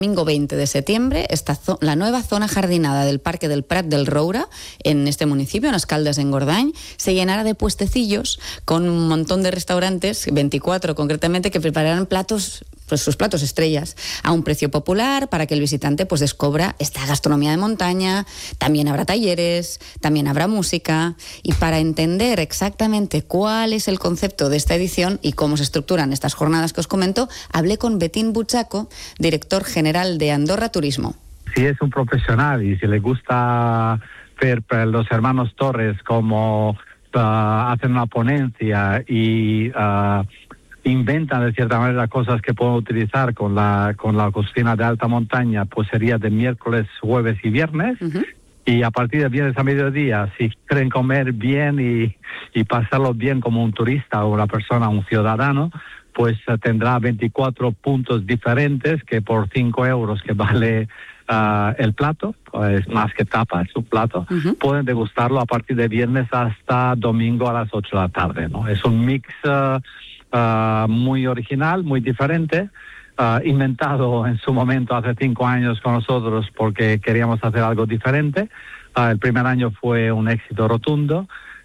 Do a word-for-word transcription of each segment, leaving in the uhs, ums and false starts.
Domingo veinte de septiembre, esta zo- la nueva zona jardinada del Parque del Prat del Roure, en este municipio, en Escaldes, en Gordany, se llenará de puestecillos con un montón de restaurantes, veinticuatro concretamente, que prepararán platos, pues sus platos estrellas, a un precio popular para que el visitante pues descubra esta gastronomía de montaña. También habrá talleres, también habrá música, y para entender exactamente cuál es el concepto de esta edición y cómo se estructuran estas jornadas que os comento, hablé con Betín Butxaco, director general de Andorra Turismo. Si es un profesional y si le gusta ver los hermanos Torres como uh, hacen una ponencia y uh, inventan de cierta manera cosas que pueden utilizar con la con la cocina de alta montaña, pues sería de miércoles, jueves y viernes. Uh-huh. Y a partir de viernes a mediodía, si quieren comer bien y, y pasarlo bien como un turista o una persona, un ciudadano, pues uh, tendrá veinticuatro puntos diferentes que por cinco euros que vale uh, el plato, pues más que tapa, es un plato, uh-huh. pueden degustarlo a partir de viernes hasta domingo a las ocho de la tarde, ¿no? Es un mix uh, uh, muy original, muy diferente, uh, inventado en su momento hace cinco años con nosotros porque queríamos hacer algo diferente. Uh, el primer año fue un éxito rotundo.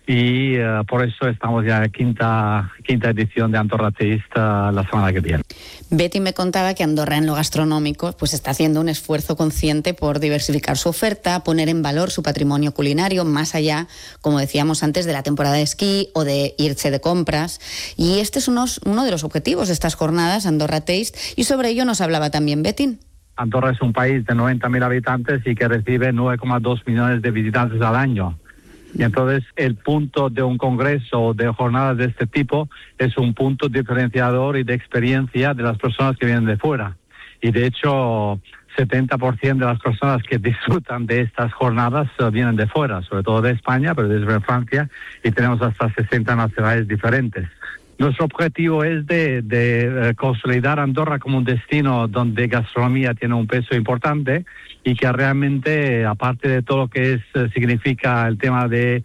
Y uh, por eso estamos ya en la quinta, quinta edición de Andorra Taste uh, la semana que viene. Betty me contaba que Andorra en lo gastronómico pues está haciendo un esfuerzo consciente por diversificar su oferta, poner en valor su patrimonio culinario, más allá, como decíamos antes, de la temporada de esquí o de irse de compras. Y este es unos, uno de los objetivos de estas jornadas, Andorra Taste, y sobre ello nos hablaba también Betty. Andorra es un país de noventa mil habitantes y que recibe nueve coma dos millones de visitantes al año. Y entonces el punto de un congreso de jornadas de este tipo es un punto diferenciador y de experiencia de las personas que vienen de fuera. Y de hecho, setenta por ciento de las personas que disfrutan de estas jornadas uh, vienen de fuera, sobre todo de España, pero desde Francia, y tenemos hasta sesenta nacionalidades diferentes. Nuestro objetivo es de, de uh, consolidar Andorra como un destino donde gastronomía tiene un peso importante y que realmente, aparte de todo lo que es uh, significa el tema de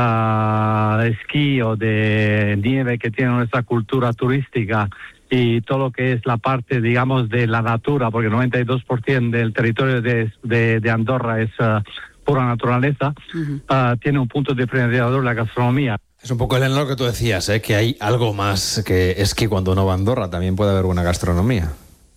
uh, esquí o de nieve que tiene nuestra cultura turística y todo lo que es la parte, digamos, de la natura, porque el noventa y dos por ciento del territorio de, de, de Andorra es uh, pura naturaleza, uh-huh. uh, tiene un punto diferenciador la gastronomía. Es un poco, Elena, lo que tú decías, ¿eh? Que hay algo más que esquí cuando uno va a Andorra. También puede haber buena gastronomía.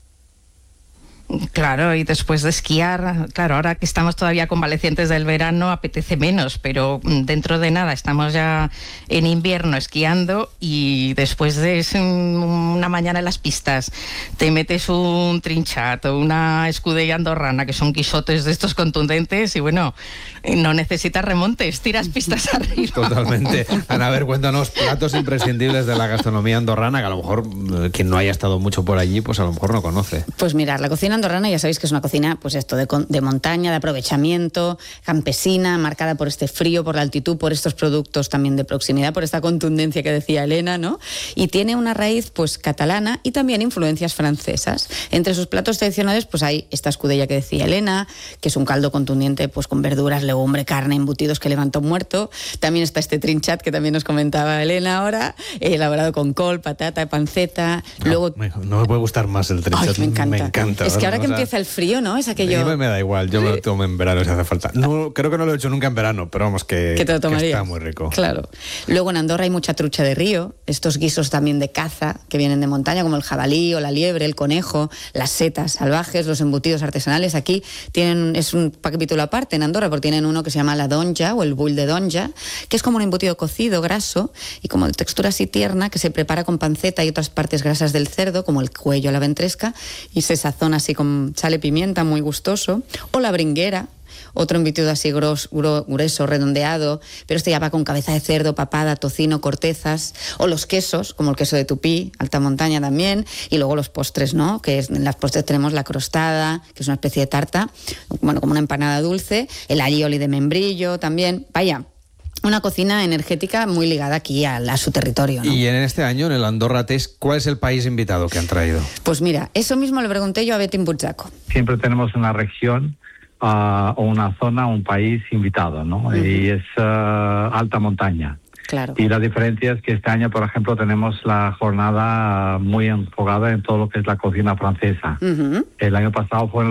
Claro, y después de esquiar, claro, ahora que estamos todavía convalecientes del verano, apetece menos, pero dentro de nada estamos ya en invierno esquiando y después de una mañana en las pistas te metes un trinchat o una escudella andorrana, que son guisotes de estos contundentes, y bueno, no necesitas remontes, tiras pistas arriba. Totalmente. Ana, a ver, cuéntanos platos imprescindibles de la gastronomía andorrana, que a lo mejor quien no haya estado mucho por allí, pues a lo mejor no conoce. Pues mirad, la cocina andorrana ya sabéis que es una cocina pues esto de, de montaña, de aprovechamiento, campesina, marcada por este frío, por la altitud, por estos productos también de proximidad, por esta contundencia que decía Elena, ¿no? Y tiene una raíz pues catalana y también influencias francesas. Entre sus platos tradicionales pues hay esta escudella que decía Elena, que es un caldo contundente pues con verduras, legumbre, carne, embutidos que levanta un muerto. También está este trinchat que también nos comentaba Elena ahora, eh, elaborado con col, patata, panceta. No, Luego me, no me puede gustar más el trinchat. Ay, me encanta. Me encanta. Es que ahora que o sea, empieza el frío, ¿no? Es aquello... Me, me da igual, yo me lo tomo en verano si hace falta. No, creo que no lo he hecho nunca en verano, pero vamos, que, ¿Que te lo tomarías? Que está muy rico. Claro. Luego en Andorra hay mucha trucha de río, estos guisos también de caza que vienen de montaña, como el jabalí o la liebre, el conejo, las setas salvajes, los embutidos artesanales. Aquí tienen, es un capítulo aparte en Andorra, porque tienen uno que se llama la donja o el bull de donja, que es como un embutido cocido, graso, y como de textura así tierna, que se prepara con panceta y otras partes grasas del cerdo, como el cuello, la ventresca, y se sazona así con sal y pimienta, muy gustoso. O la bringuera, otro embutido así gros, gro, grueso, redondeado, pero este ya va con cabeza de cerdo, papada, tocino, cortezas, o los quesos, como el queso de Tupí, alta montaña también, y luego los postres, ¿no? Que es, en las postres tenemos la crostada, que es una especie de tarta, bueno, como una empanada dulce, el alioli de membrillo también, vaya, una cocina energética muy ligada aquí a, a su territorio, ¿no? Y en este año, en el Andorra Taste, ¿cuál es el país invitado que han traído? Pues mira, eso mismo le pregunté yo a Betín Butxaco. Siempre tenemos una región uh, o una zona, un país invitado, ¿no? Uh-huh. Y es uh, alta montaña. Claro. Y la diferencia es que este año, por ejemplo, tenemos la jornada muy enfocada en todo lo que es la cocina francesa. Uh-huh. El año pasado fueron